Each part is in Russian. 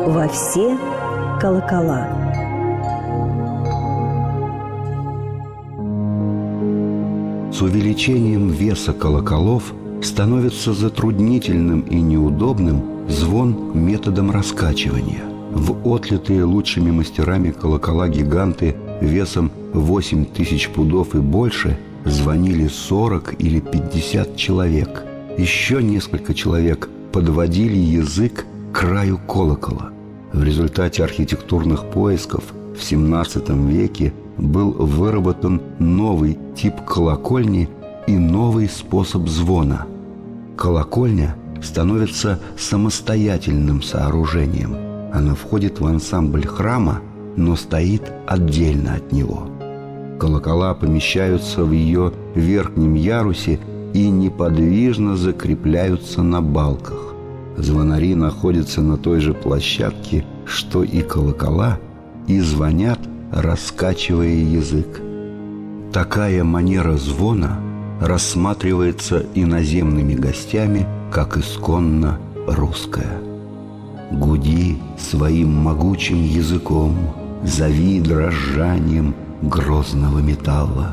во все колокола. С увеличением веса колоколов становится затруднительным и неудобным звон методом раскачивания. В отлитые лучшими мастерами колокола-гиганты весом 8000 пудов и больше звонили 40 или 50 человек. Еще несколько человек подводили язык к краю колокола. В результате архитектурных поисков в XVII веке был выработан новый тип колокольни и новый способ звона. Колокольня становится самостоятельным сооружением. Она входит в ансамбль храма, но стоит отдельно от него. Колокола помещаются в ее верхнем ярусе и неподвижно закрепляются на балках. Звонари находятся на той же площадке, что и колокола, и звонят, раскачивая язык. Такая манера звона рассматривается иноземными гостями как исконно русская. Гуди своим могучим языком, зови дрожанием грозного металла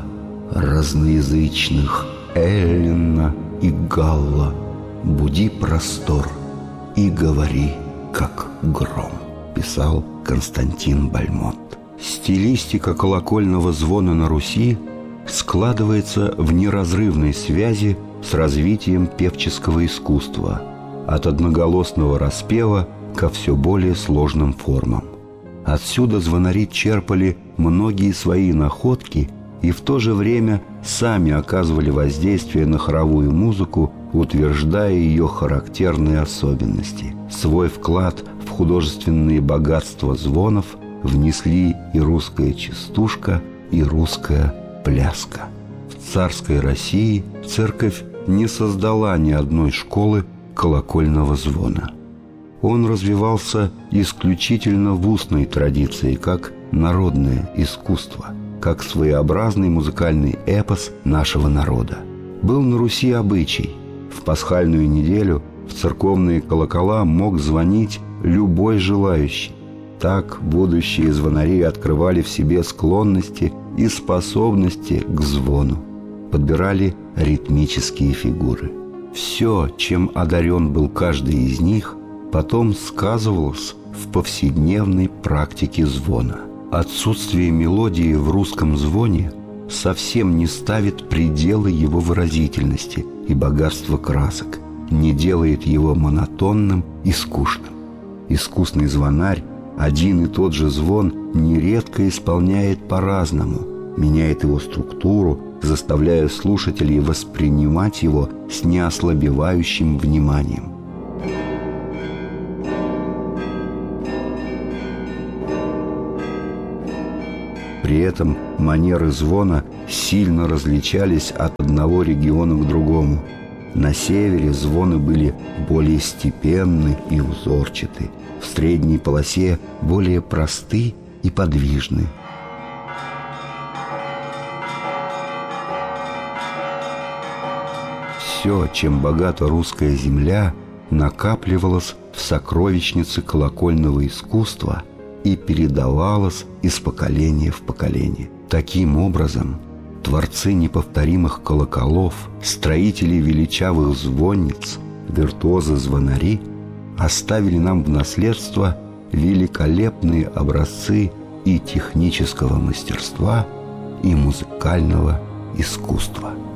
разноязычных эллина и галла, буди простор и говори, как гром, писал Константин Бальмонт. Стилистика колокольного звона на Руси складывается в неразрывной связи с развитием певческого искусства, от одноголосного распева ко все более сложным формам. Отсюда звонари черпали многие свои находки и в то же время сами оказывали воздействие на хоровую музыку, утверждая ее характерные особенности. Свой вклад в художественные богатства звонов внесли и русская частушка, и русская пляска. В царской России церковь не создала ни одной школы колокольного звона. Он развивался исключительно в устной традиции, как народное искусство, как своеобразный музыкальный эпос нашего народа. Был на Руси обычай: в пасхальную неделю в церковные колокола мог звонить любой желающий. Так будущие звонари открывали в себе склонности и способности к звону, подбирали ритмические фигуры. Все, чем одарен был каждый из них, потом сказывалось в повседневной практике звона. Отсутствие мелодии в русском звоне совсем не ставит пределы его выразительности и богатства красок, не делает его монотонным и скучным. Искусный звонарь один и тот же звон нередко исполняет по-разному, меняет его структуру, заставляя слушателей воспринимать его с неослабевающим вниманием. При этом манеры звона сильно различались от одного региона к другому. На севере звоны были более степенны и узорчаты, в средней полосе более просты и подвижны. Все, чем богата русская земля, накапливалось в сокровищнице колокольного искусства и передавалось из поколения в поколение. Таким образом, творцы неповторимых колоколов, строители величавых звонниц, виртуозы-звонари оставили нам в наследство великолепные образцы и технического мастерства, и музыкального искусства.